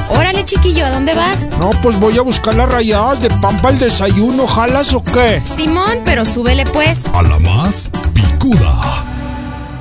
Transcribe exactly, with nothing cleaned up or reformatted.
Órale, chiquillo, ¿a dónde vas? No, pues voy a buscar las rayadas de pan para el desayuno. ¿Jalas o qué? Simón, pero súbele pues. A la más picuda.